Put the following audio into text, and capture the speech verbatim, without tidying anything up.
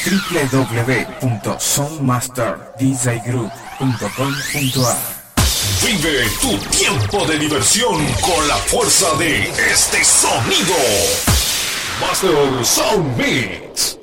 w w w punto soundmaster d j group punto com punto a r. Vive tu tiempo de diversión con la fuerza de este sonido. Master Sound Mix.